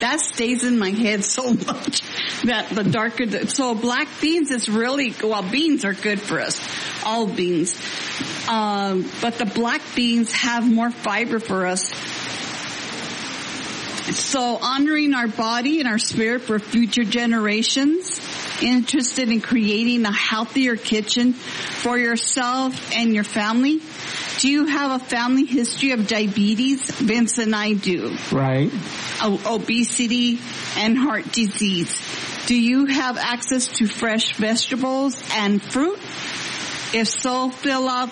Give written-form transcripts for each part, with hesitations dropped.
that stays in my head so much that the darker, so black beans is really, well, beans are good for us, all beans. But the black beans have more fiber for us. So honoring our body and our spirit for future generations, interested in creating a healthier kitchen for yourself and your family. Do you have a family history of diabetes? Vince and I do. Right. Obesity and heart disease. Do you have access to fresh vegetables and fruit? If so, fill out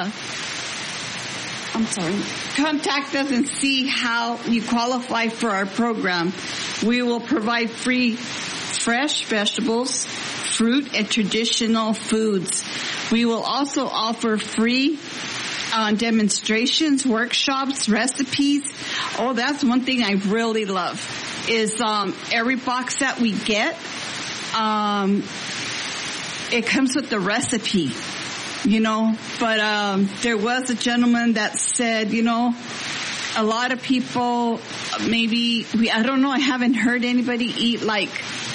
contact us and see how you qualify for our program. We will provide free fresh vegetables, fruit, and traditional foods. We will also offer free demonstrations, workshops, recipes. Oh, that's one thing I really love is every box that we get, it comes with the recipe, you know. But there was a gentleman that said, you know, a lot of people maybe, I don't know, I haven't heard anybody eat like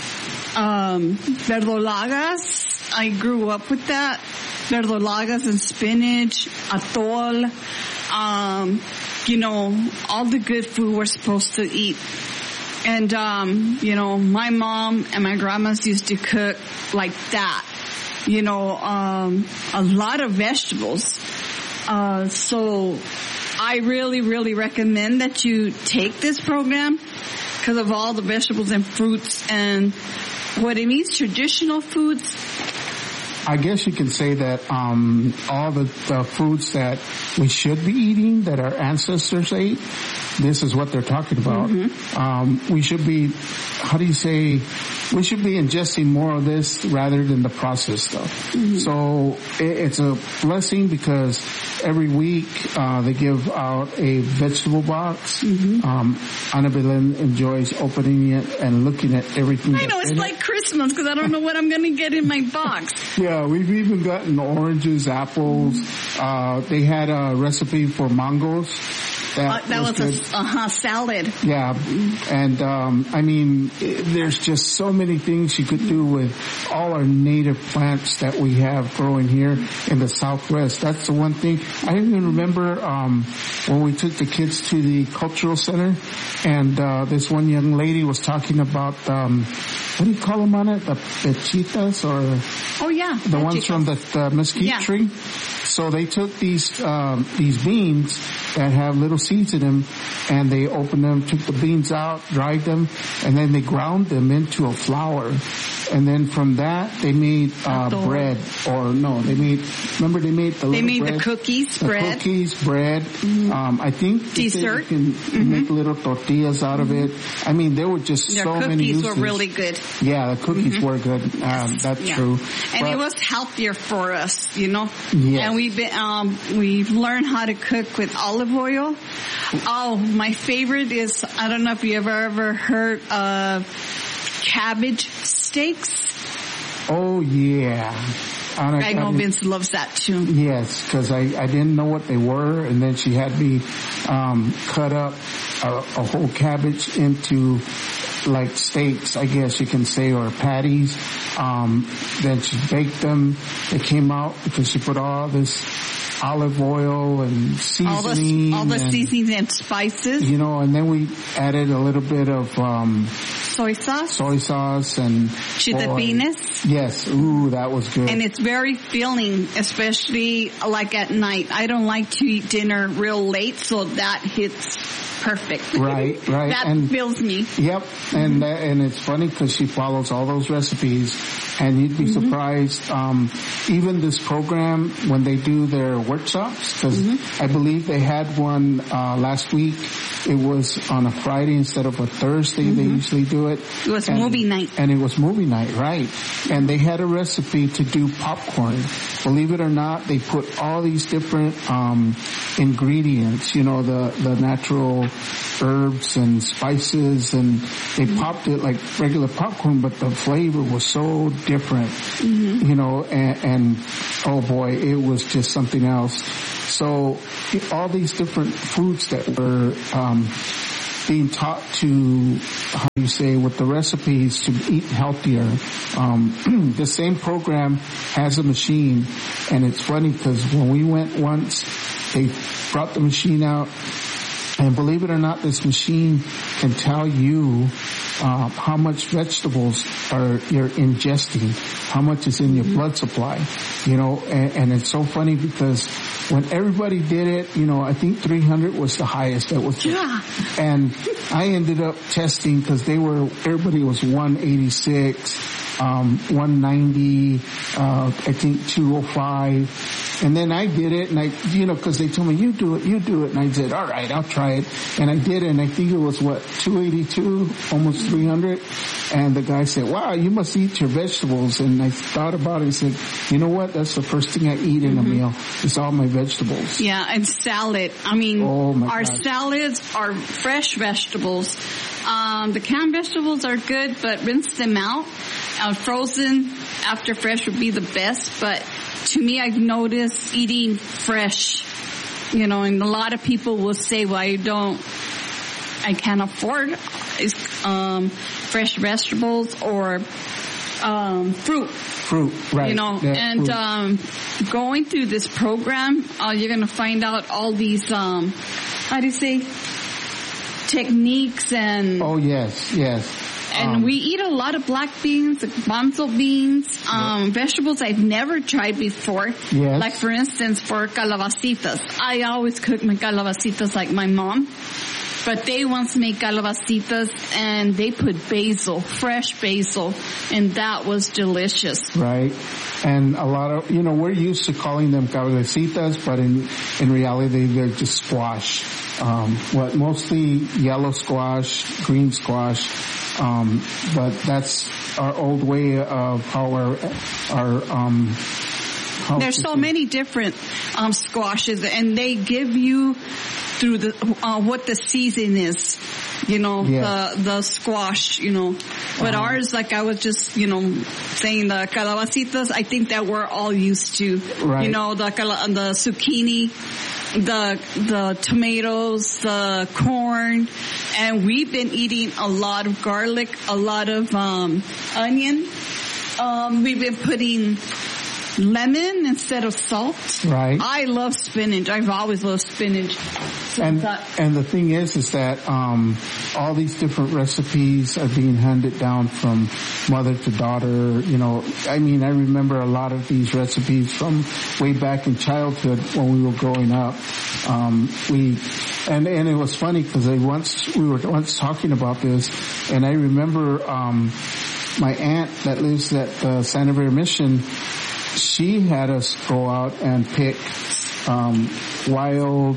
verdolagas. I grew up with that. Verdolagas and spinach, atol, you know, all the good food we're supposed to eat. And, you know, my mom and my grandmas used to cook like that. You know, a lot of vegetables. So I really, really recommend that you take this program because of all the vegetables and fruits and what it means, traditional foods. I guess you can say that all the foods that we should be eating, that our ancestors ate, this is what they're talking about. Mm-hmm. We should be, we should be ingesting more of this rather than the processed stuff. Mm-hmm. So it's a blessing because every week they give out a vegetable box. Mm-hmm. Ana Belén enjoys opening it and looking at everything. I know, it's like Christmas because I don't know what I'm going to get in my box. Yeah, we've even gotten oranges, apples. They had a recipe for mangoes. That was a salad. Yeah, and I mean, there's just so many things you could do with all our native plants that we have growing here in the Southwest. That's the one thing. I even remember when we took the kids to the cultural center, and this one young lady was talking about what do you call them on it? The pechitas or? Oh yeah, the ones from the mesquite tree. So they took these beans that have little seeds in them, and they opened them, took the beans out, dried them, and then they ground them into a flour. And then from that, they made bread. Or no, they made the cookies, bread. Cookies, bread. Mm-hmm. I think dessert. You can make little tortillas out of it. I mean, there were just so many uses. Cookies were really good. Yeah, the cookies were good. That's true. And it was healthier for us, you know. Yes. And we've learned how to cook with olive oil. Oh, my favorite is, I don't know if you ever heard of cabbage steaks. Oh yeah. I know Vince loves that too. Yes, because I didn't know what they were, and then she had me cut up a whole cabbage into like steaks, I guess you can say, or patties. Then she baked them. They came out because she put all this olive oil and seasoning. All the seasonings and spices. You know, and then we added a little bit of soy sauce and chiltepines. Yes, ooh, that was good. And it's very filling, especially like at night. I don't like to eat dinner real late, so that hits perfect. Right. That fills me. Yep, and it's funny because she follows all those recipes, and you'd be surprised. Even this program, when they do their workshops, because I believe they had one last week. It was on a Friday instead of a Thursday. They usually do it. It was movie night. And it was movie night, right. And they had a recipe to do popcorn. Believe it or not, they put all these different ingredients, you know, the natural herbs and spices, and they popped it like regular popcorn, but the flavor was so different, you know, and oh boy, it was just something else. So all these different foods that were being taught to say, with the recipes to eat healthier. The same program has a machine, and it's funny because when we went once, they brought the machine out, and believe it or not, this machine can tell you how much vegetables you're ingesting, how much is in your blood supply, and it's so funny because when everybody did it, I think 300 was the highest that was, and I ended up testing because everybody was 186, 190, I think 205. And then I did it, and because they told me, you do it. And I said, all right, I'll try it. And I did it, and I think it was 282, almost 300. And the guy said, wow, you must eat your vegetables. And I thought about it and said, you know what? That's the first thing I eat in a meal. It's all my vegetables. Yeah, and salad. I mean, our salads are fresh vegetables. The canned vegetables are good, but rinse them out. Frozen after fresh would be the best, but to me, I've noticed eating fresh, and a lot of people will say, well, I can't afford fresh vegetables or fruit. Fruit, right. And going through this program, you're going to find out all these, techniques and... Oh, yes. And we eat a lot of black beans, bonzo beans, vegetables I've never tried before. Yes. Like, for instance, for calabacitas. I always cook my calabacitas like my mom. But they once made calabacitas, and they put fresh basil, and that was delicious. Right. And a lot of, we're used to calling them calabacitas, but in reality, they're just squash. Mostly yellow squash, green squash. But that's our old way of how there's so many different squashes, and they give you through the what the season is, the squash, But ours, like I was just, saying, the calabacitas, I think that we're all used to, right. The zucchini, the tomatoes, the corn, and we've been eating a lot of garlic, a lot of onion. We've been putting lemon instead of salt. Right. I love spinach. I've always loved spinach. And the thing is that all these different recipes are being handed down from mother to daughter. I remember a lot of these recipes from way back in childhood when we were growing up. And it was funny because we were once talking about this, and I remember my aunt that lives at the Santa Vera Mission. She had us go out and pick wild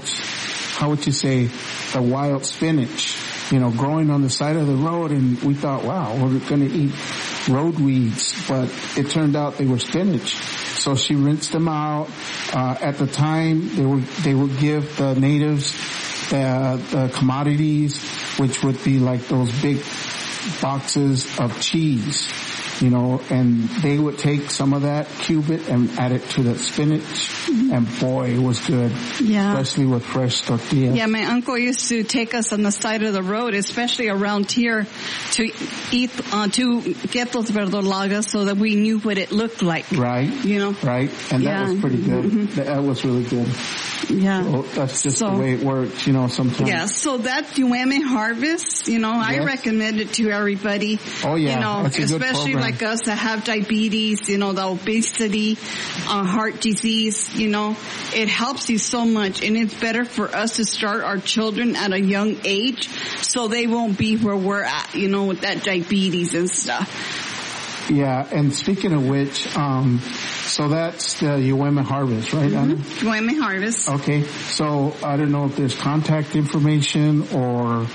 spinach, growing on the side of the road, and we thought, wow, we're going to eat road weeds, but it turned out they were spinach. So she rinsed them out. At the time, they would give the natives the commodities, which would be like those big boxes of cheese. And they would take some of that, cube it, and add it to the spinach, and boy, it was good. Yeah. Especially with fresh tortillas. Yeah, my uncle used to take us on the side of the road, especially around here, to eat, to get those verdolagas so that we knew what it looked like. Right. Right. And that was pretty good. Mm-hmm. That was really good. Yeah. So that's just the way it works, sometimes. Yeah, so that UM Harvest, yes. I recommend it to everybody. Oh, yeah. That's a good especially program. Like us that have diabetes, the obesity, heart disease, it helps you so much. And it's better for us to start our children at a young age so they won't be where we're at, with that diabetes and stuff. Yeah, and speaking of which, so that's the UM Harvest, right, Anna? UM Harvest. Okay, so I don't know if there's contact information or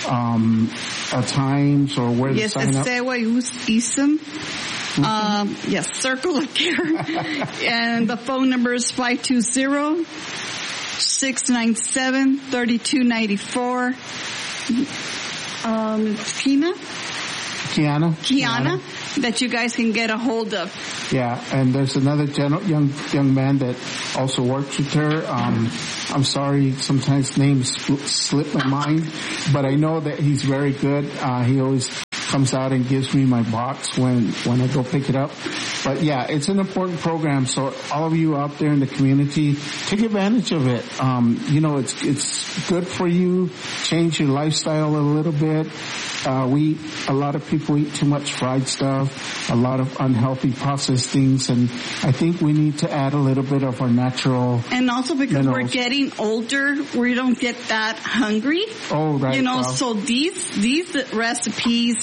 times or where to sign up. Yes, Isam. Yes, Circle of Care. And the phone number is 520-697-3294. Kiana, that you guys can get a hold of. Yeah, and there's another young man that also works with her. I'm sorry, sometimes names slip my mind, but I know that he's very good. He always comes out and gives me my box when I go pick it up. But yeah, it's an important program. So all of you out there in the community, take advantage of it. It's good for you. Change your lifestyle a little bit. A lot of people eat too much fried stuff, a lot of unhealthy processed things, and I think we need to add a little bit of our natural. And also because we're getting older, we don't get that hungry. Oh, right. So these recipes,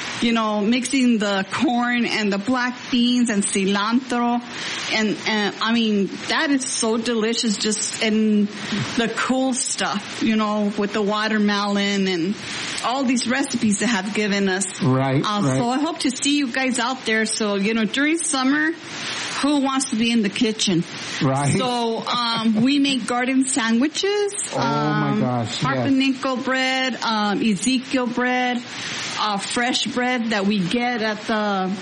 mixing the corn and the black beans and cilantro, and I mean, that is so delicious, just in the cool stuff, with the watermelon and all these recipes that have given us. Right. So I hope to see you guys out there. So, during summer, who wants to be in the kitchen? Right. So, we make garden sandwiches. Oh my gosh. Pumpernickel bread, Ezekiel bread, fresh bread that we get at the...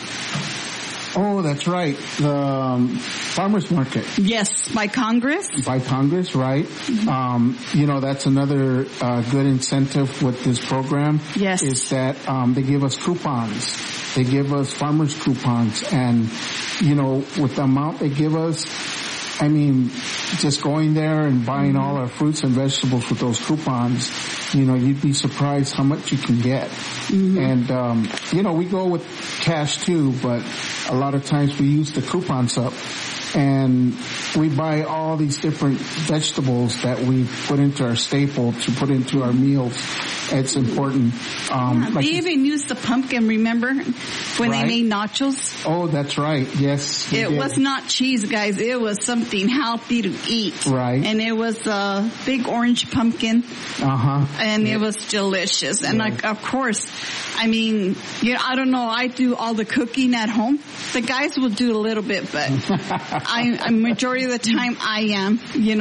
Oh, that's right. The farmers market. Yes, by Congress. By Congress, right. Mm-hmm. That's another good incentive with this program. Yes. Is that they give us coupons. They give us farmers coupons. And, with the amount they give us, I mean, just going there and buying all our fruits and vegetables with those coupons, you'd be surprised how much you can get. Mm-hmm. And, we go with cash too, but a lot of times we use the coupons up. And we buy all these different vegetables that we put into our staple to put into our meals. It's important. They even used the pumpkin, remember, when they made nachos? Oh, that's right. Yes. It was not cheese, guys. It was something healthy to eat. Right. And it was a big orange pumpkin. Uh-huh. And it was delicious. And of course, I mean, I don't know. I do all the cooking at home. The guys will do a little bit, but majority of the time I am,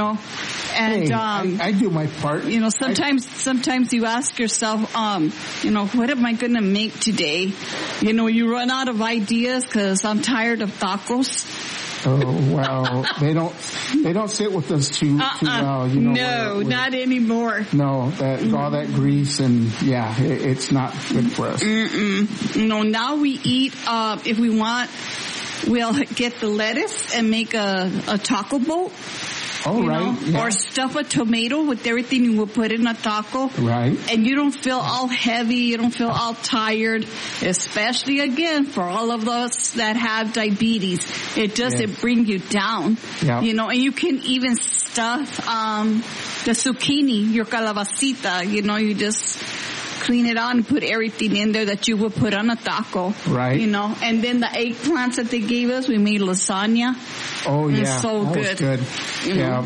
And, hey, I do my part. Sometimes you ask yourself, what am I going to make today? You run out of ideas because I'm tired of tacos. Oh, well, they don't sit with us too well. No, not anymore. No, all that grease and it's not good for us. No, now we eat, if we want, we'll get the lettuce and make a taco boat. Oh, right. Yeah. Or stuff a tomato with everything you will put in a taco. Right. And you don't feel all heavy. You don't feel all tired. Especially, again, for all of us that have diabetes. It doesn't bring you down. Yeah. And you can even stuff the zucchini, your calabacita. You just clean it out and put everything in there that you would put on a taco. Right. And then the eggplants that they gave us, we made lasagna. Oh, yeah. So that good. Was good. Yeah.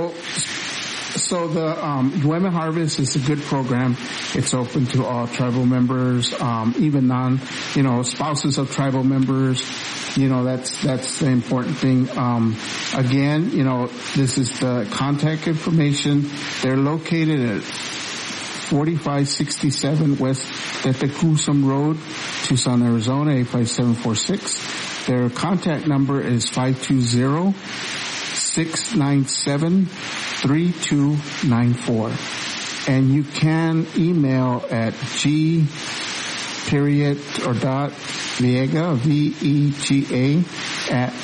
So the Yueme Harvest is a good program. It's open to all tribal members, even spouses of tribal members. That's the important thing. Again, this is the contact information. They're located at 4567 West Tetecuzum Road, Tucson, Arizona, 85746. Their contact number is 520-697-3294. And you can email at Viega, VEGA, at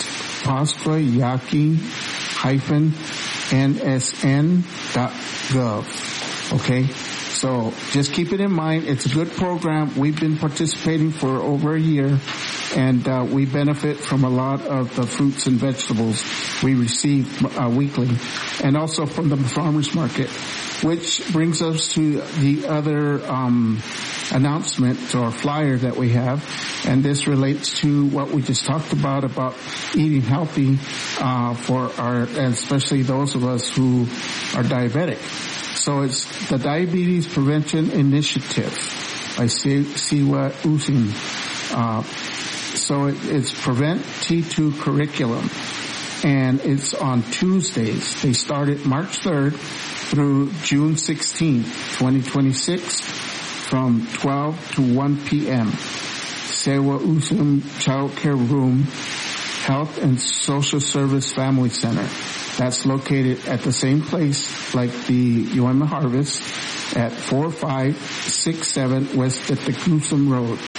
pascua-nsn.gov. Okay? So just keep it in mind. It's a good program. We've been participating for over a year, and we benefit from a lot of the fruits and vegetables we receive weekly, and also from the farmers market, which brings us to the other announcement or flyer that we have, and this relates to what we just talked about eating healthy for and especially those of us who are diabetic. So it's the Diabetes Prevention Initiative by Siwa Usin. So it's Prevent T2 curriculum, and it's on Tuesdays. They start at March 3rd through June 16th, 2026, from 12 to 1 p.m. Siwa Usin Child Care Room, Health and Social Service Family Center. That's located at the same place like the Yueme Harvest at 4567 West Tetecuzum Road,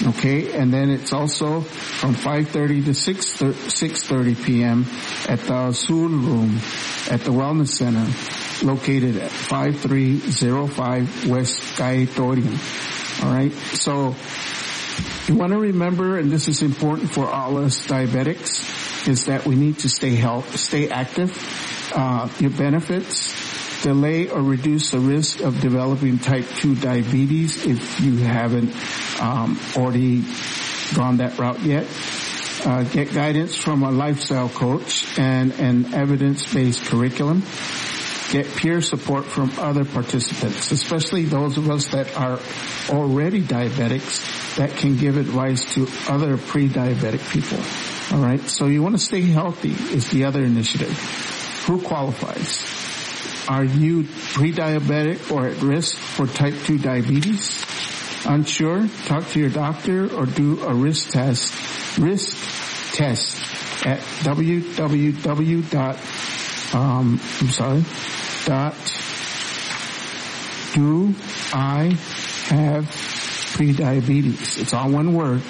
Okay, and then it's also from 5:30 to 6:30 p.m. at the Azul Room at the Wellness Center, located at 5305 West Gaetorian. All right, so you want to remember, and this is important for all us diabetics, is that we need to stay active. Your benefits: delay or reduce the risk of developing type 2 diabetes if you haven't already gone that route yet. Get guidance from a lifestyle coach and an evidence-based curriculum. Get peer support from other participants, especially those of us that are already diabetics that can give advice to other pre-diabetic people. All right, so you want to stay healthy is the other initiative. Who qualifies? Are you pre-diabetic or at risk for type 2 diabetes? Unsure? Talk to your doctor or do a risk test at www.doIhaveprediabetes. It's all one word.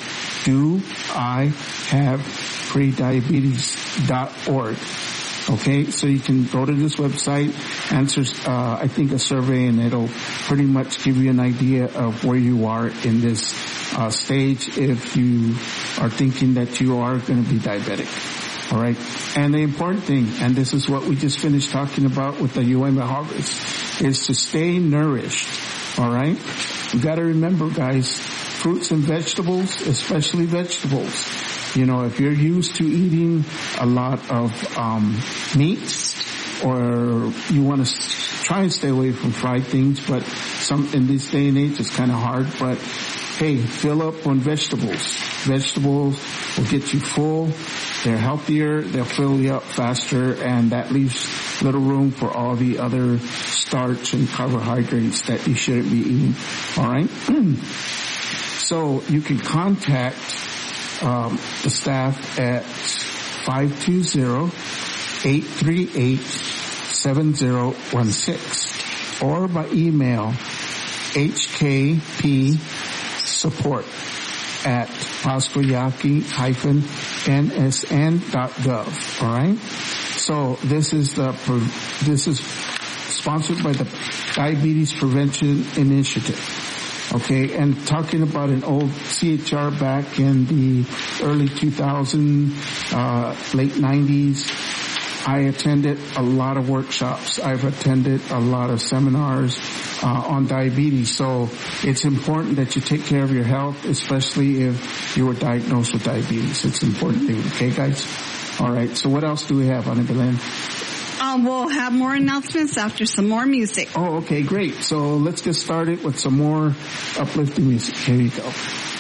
doIhaveprediabetes.org. Okay, so you can go to this website, answer, I think, a survey, and it'll pretty much give you an idea of where you are in this stage if you are thinking that you are going to be diabetic. All right, and the important thing, and this is what we just finished talking about with the UM Harvest, is to stay nourished. All right, you got to remember, guys, fruits and vegetables, especially vegetables. You know, if you're used to eating a lot of meat, or you want to try and stay away from fried things, but in this day and age it's kind of hard, but hey, fill up on vegetables. Vegetables will get you full, they're healthier, they'll fill you up faster, and that leaves little room for all the other starch and carbohydrates that you shouldn't be eating. Alright? So you can contact the staff at 520-838-7016 or by email hkp-support@pascoyaqui-nsn.gov. All right. So this is sponsored by the Diabetes Prevention Initiative. Okay, and talking about an old CHR back in the early 2000s, late 90s, I attended a lot of workshops. I've attended a lot of seminars on diabetes. So it's important that you take care of your health, especially if you were diagnosed with diabetes. It's an important thing. Okay, guys? All right. So what else do we have on it, Belen? We'll have more announcements after some more music. Oh, okay, great. So let's get started with some more uplifting music. Here you go.